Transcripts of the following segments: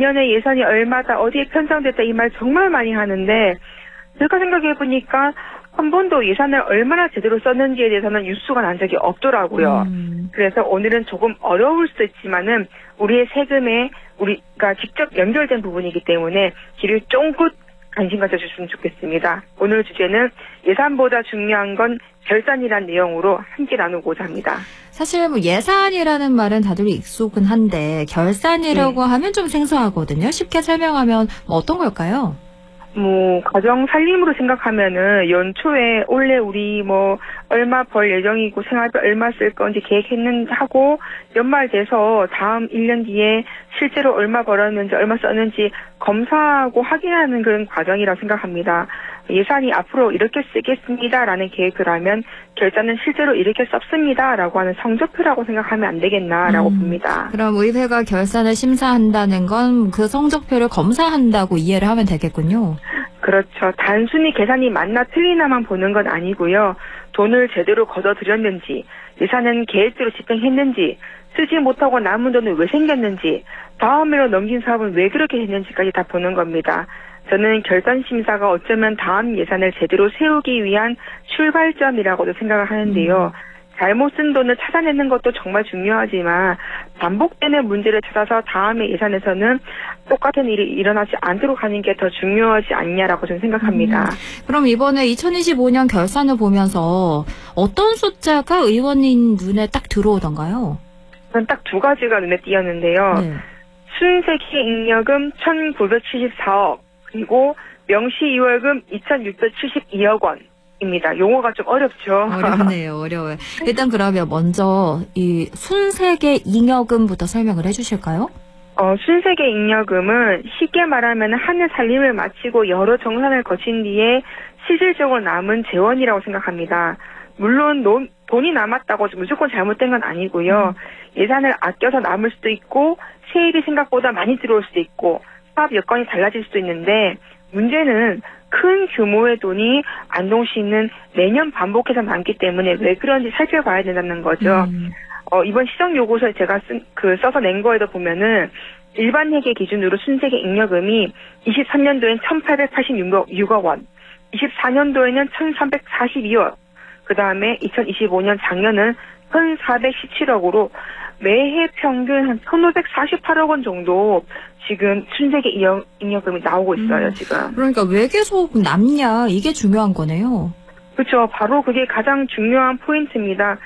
내년에 예산이 얼마다 어디에 편성됐다 이 말 정말 많이 하는데 제가 생각해보니까 한 번도 예산을 얼마나 제대로 썼는지에 대해서는 뉴스가 난 적이 없더라고요. 그래서 오늘은 조금 어려울 수도 있지만은 우리의 세금에 우리가 직접 연결된 부분이기 때문에 귀를 쫑긋 관심 가져주시면 좋겠습니다. 오늘 주제는 예산보다 중요한 건 결산이란 내용으로 함께 나누고자 합니다. 사실 뭐 예산이라는 말은 다들 익숙은 한데 결산이라고 하면 좀 생소하거든요. 쉽게 설명하면 뭐 어떤 걸까요? 가정 살림으로 생각하면은 연초에 원래 우리 얼마 벌 예정이고 생활비 얼마 쓸 건지 하고 연말 돼서 다음 1년 뒤에 실제로 얼마 벌었는지 얼마 썼는지 검사하고 확인하는 그런 과정이라고 생각합니다. 예산이 앞으로 이렇게 쓰겠습니다라는 계획을 하면 결산은 실제로 이렇게 썼습니다라고 하는 성적표라고 생각하면 안 되겠나라고 봅니다. 그럼 의회가 결산을 심사한다는 건 그 성적표를 검사한다고 이해를 하면 되겠군요. 그렇죠. 단순히 계산이 맞나 틀리나만 보는 건 아니고요. 돈을 제대로 걷어들였는지, 예산은 계획대로 집행했는지, 쓰지 못하고 남은 돈은 왜 생겼는지, 다음 해로 넘긴 사업은 왜 그렇게 했는지까지 다 보는 겁니다. 저는 결산심사가 어쩌면 다음 예산을 제대로 세우기 위한 출발점이라고도 생각을 하는데요. 잘못 쓴 돈을 찾아내는 것도 정말 중요하지만 반복되는 문제를 찾아서 다음의 예산에서는 똑같은 일이 일어나지 않도록 하는 게 더 중요하지 않냐라고 저는 생각합니다. 그럼 이번에 2025년 결산을 보면서 어떤 숫자가 의원님 눈에 딱 들어오던가요? 저는 딱 두 가지가 눈에 띄었는데요. 네. 순세기 잉여금 1,974억 그리고 명시이월금 2,672억 원. 입니다. 용어가 좀 어렵죠. 어렵네요. 어려워요. 일단 그러면 먼저 이 순세계 잉여금부터 설명을 해주실까요? 순세계 잉여금은 쉽게 말하면 한 해 살림을 마치고 여러 정산을 거친 뒤에 실질적으로 남은 재원이라고 생각합니다. 물론 돈이 남았다고 무조건 잘못된 건 아니고요. 예산을 아껴서 남을 수도 있고 세입이 생각보다 많이 들어올 수도 있고 사업 여건이 달라질 수도 있는데 문제는 큰 규모의 돈이 안동시는 매년 반복해서 남기 때문에 왜 그런지 살펴봐야 된다는 거죠. 이번 시정요구서에 제가 써서 낸 거에도 보면은 일반 회계 기준으로 순세계 잉여금이 23년도엔 1,886억 원, 24년도에는 1,342억, 그 다음에 2025년 작년은 1,417억으로 매해 평균 한 1,548억 원 정도 지금 순세계 잉여금이 나오고 있어요, 지금. 그러니까 왜 계속 남냐, 이게 중요한 거네요. 그렇죠. 바로 그게 가장 중요한 포인트입니다.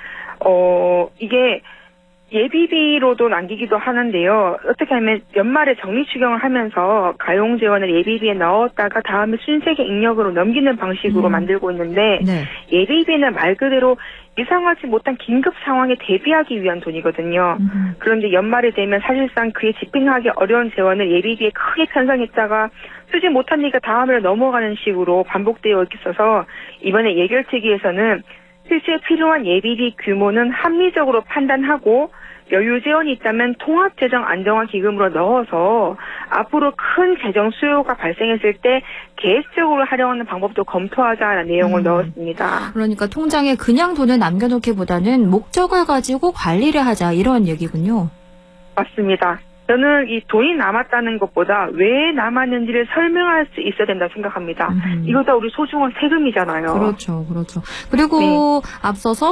이게 예비비로도 남기기도 하는데요. 어떻게 하면 연말에 정리 추경을 하면서 가용 재원을 예비비에 넣었다가 다음에 순세계 잉여금으로 넘기는 방식으로 만들고 있는데 네. 예비비는 말 그대로 예상하지 못한 긴급 상황에 대비하기 위한 돈이거든요. 그런데 연말이 되면 사실상 그에 집행하기 어려운 재원을 예비비에 크게 편성했다가 쓰지 못한 일가 다음 해로 넘어가는 식으로 반복되어 있어서 이번에 예결특위에서는 실제 필요한 예비비 규모는 합리적으로 판단하고 여유 재원이 있다면 통합재정 안정화 기금으로 넣어서 앞으로 큰 재정 수요가 발생했을 때 계획적으로 활용하는 방법도 검토하자라는 내용을 넣었습니다. 그러니까 통장에 그냥 돈을 남겨놓기보다는 목적을 가지고 관리를 하자 이런 얘기군요. 맞습니다. 저는 이 돈이 남았다는 것보다 왜 남았는지를 설명할 수 있어야 된다고 생각합니다. 이거 다 우리 소중한 세금이잖아요. 그렇죠, 그렇죠. 그리고 앞서서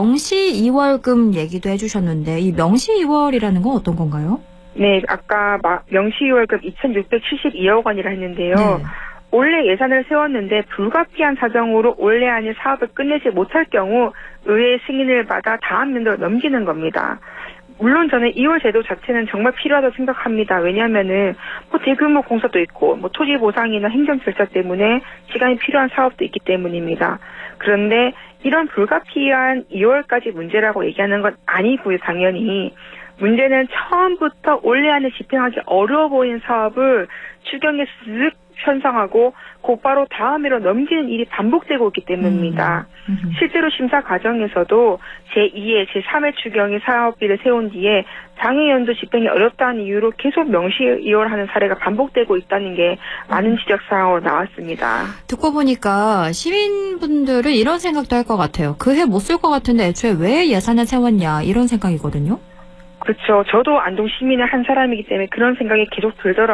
명시이월금 얘기도 해주셨는데 이 명시이월이라는 건 어떤 건가요? 네, 아까 명시이월금 2,672억 원이라 했는데요. 네. 올해 예산을 세웠는데 불가피한 사정으로 올해 안에 사업을 끝내지 못할 경우 의회 승인을 받아 다음 연도로 넘기는 겁니다. 물론 저는 2월 제도 자체는 정말 필요하다고 생각합니다. 왜냐하면은 대규모 공사도 있고 토지 보상이나 행정 절차 때문에 시간이 필요한 사업도 있기 때문입니다. 그런데 이런 불가피한 2월까지 문제라고 얘기하는 건 아니고요, 당연히. 문제는 처음부터 올해 안에 집행하기 어려워 보이는 사업을 추경에 쓱 편성하고 곧바로 다음 해로 넘기는 일이 반복되고 있기 때문입니다. 실제로 심사 과정에서도 제2회, 제3회 추경의 사업비를 세운 뒤에 당해연도 집행이 어렵다는 이유로 계속 명시이월하는 사례가 반복되고 있다는 게 많은 지적사항으로 나왔습니다. 듣고 보니까 시민분들은 이런 생각도 할 것 같아요. 그 해 못 쓸 것 같은데 애초에 왜 예산을 세웠냐 이런 생각이거든요. 그렇죠. 저도 안동 시민의 한 사람이기 때문에 그런 생각이 계속 들더라고요.